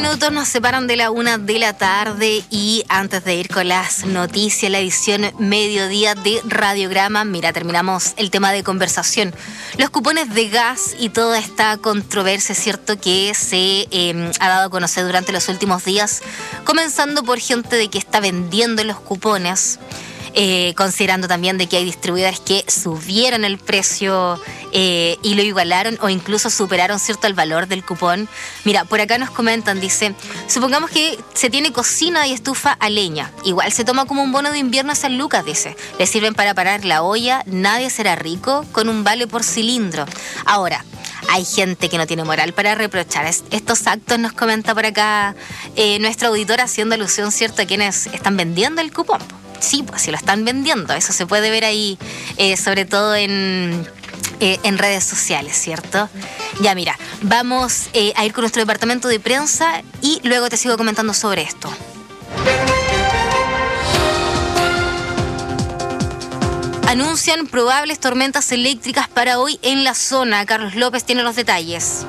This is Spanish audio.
minutos nos separan de la 1 de la tarde y antes de ir con las noticias, la edición mediodía de Radiograma, mira, terminamos el tema de conversación. Los cupones de gas y toda esta controversia, ¿cierto?, que se ha dado a conocer durante los últimos días, comenzando por gente de que está vendiendo los cupones, considerando también de que hay distribuidores que subieron el precio y lo igualaron o incluso superaron, ¿cierto?, el valor del cupón. Mira, por acá nos comentan, dice, supongamos que se tiene cocina y estufa a leña, igual se toma como un bono de invierno a San Lucas, dice, le sirven para parar la olla, nadie será rico con un vale por cilindro. Ahora, hay gente que no tiene moral para reprochar estos actos, nos comenta por acá nuestra auditora, haciendo alusión, ¿cierto?, a quienes están vendiendo el cupón. Sí, pues si lo están vendiendo, eso se puede ver ahí, sobre todo en redes sociales, ¿cierto? Ya, mira, vamos a ir con nuestro departamento de prensa y luego te sigo comentando sobre esto. Anuncian probables tormentas eléctricas para hoy en la zona. Carlos López tiene los detalles.